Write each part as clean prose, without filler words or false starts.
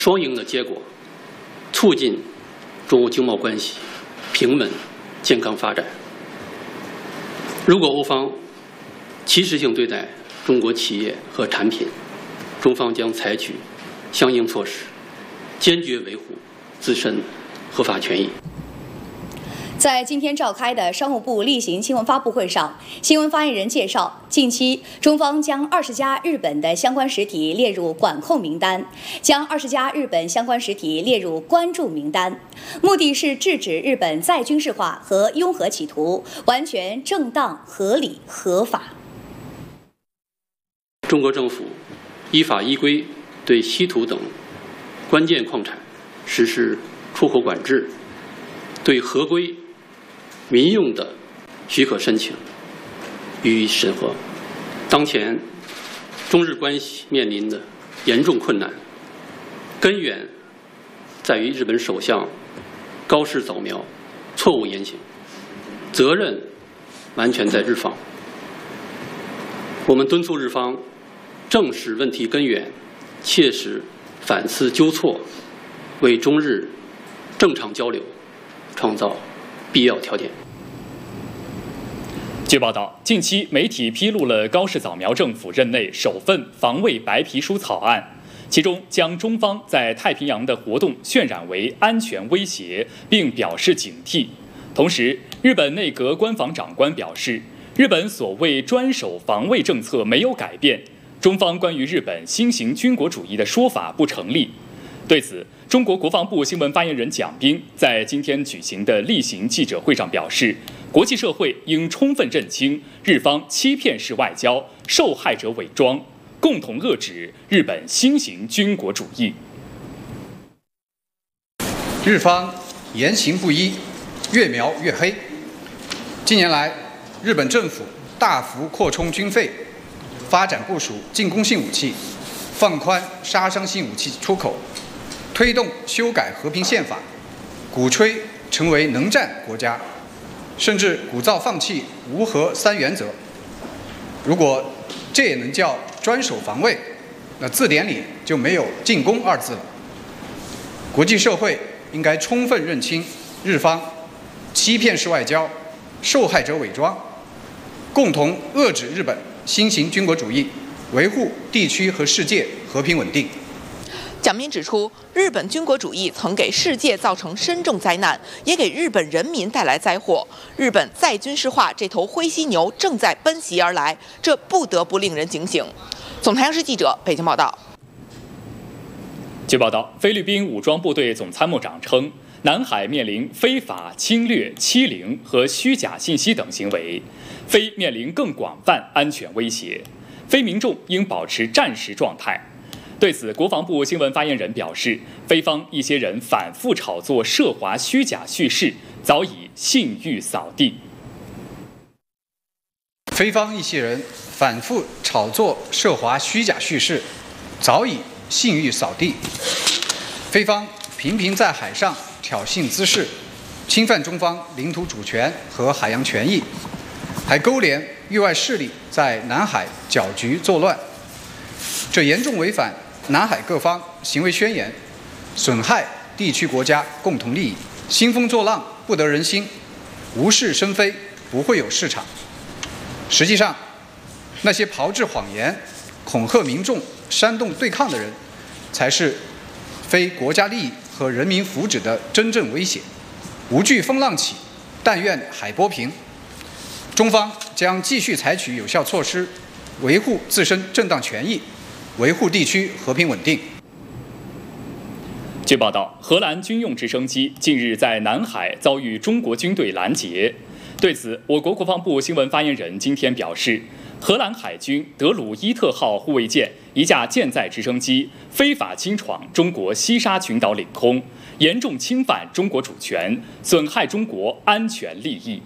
双赢的结果，促进中欧经贸关系平稳健康发展。如果欧方歧视性对待中国企业和产品，中方将采取相应措施，坚决维护自身合法权益。 在今天召开的商务部例行新闻发布会上，新闻发言人介绍，近期中方将20家日本的相关实体列入管控名单，将20家日本相关实体列入关注名单，目的是制止日本再军事化和拥核企图，完全正当、合理、合法。 中国政府依法依规对稀土等关键矿产实施出口管制，对合规民用的许可申请予以审核。当前中日关系面临的严重困难，根源在于日本首相高市早苗错误言行，责任完全在日方。我们敦促日方正视问题根源，切实反思纠错，为中日正常交流创造必要条件。 据报道，近期媒体披露了高市早苗政府任内首份防卫白皮书草案，其中将中方在太平洋的活动渲染为安全威胁，并表示警惕。同时，日本内阁官房长官表示，日本所谓专守防卫政策没有改变，中方关于日本新型军国主义的说法不成立。对此，中国国防部新闻发言人蒋斌在今天举行的例行记者会上表示，国际社会应充分认清日方欺骗式外交、受害者伪装，共同遏止日本新型军国主义。 日方言行不一，越描越黑。近年来，日本政府大幅扩充军费，发展部署进攻性武器，放宽杀伤性武器出口，推动修改和平宪法，鼓吹成为能战国家，甚至鼓噪放弃无核三原则。如果这也能叫专守防卫，那字典里就没有进攻二字了。国际社会应该充分认清日方欺骗式外交、受害者伪装，共同遏制日本新型军国主义，维护地区和世界和平稳定。 蒋斌指出，日本军国主义曾给世界造成深重灾难，也给日本人民带来灾祸。日本再军事化这头灰犀牛正在奔袭而来，这不得不令人警醒。总台央视记者北京报道。 据报道，菲律宾武装部队总参谋长称，南海面临非法侵略、欺凌和虚假信息等行为，非面临更广泛安全威胁，非民众应保持战时状态。对此，国防部新闻发言人表示，菲方一些人反复炒作涉华虚假叙事，早已信誉扫地。 菲方一些人反复炒作涉华虚假叙事，早已信誉扫地。菲方频频在海上挑衅滋事，侵犯中方领土主权和海洋权益，还勾连域外势力在南海搅局作乱，这严重违反南海各方行为宣言，损害地区国家共同利益。兴风作浪不得人心，无事生非不会有市场。实际上，那些炮制谎言、恐吓民众、煽动对抗的人，才是非国家利益和人民福祉的真正威胁。无惧风浪起，但愿海波平。中方将继续采取有效措施，维护自身正当权益，维护地区和平稳定。 据报道，荷兰军用直升机近日在南海遭遇中国军队拦截。对此，我国国防部新闻发言人今天表示，荷兰海军德鲁伊特号护卫舰一架舰载直升机非法侵闯中国西沙群岛领空，严重侵犯中国主权，损害中国安全利益。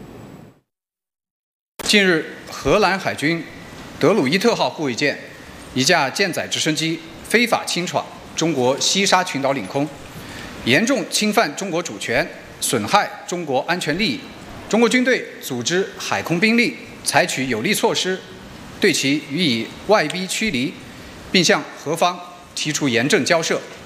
近日，荷兰海军德鲁伊特号护卫舰一架舰载直升机非法侵闯中国西沙群岛领空，严重侵犯中国主权，损害中国安全利益。中国军队组织海空兵力采取有力措施，对其予以外逼驱离，并向荷方提出严正交涉。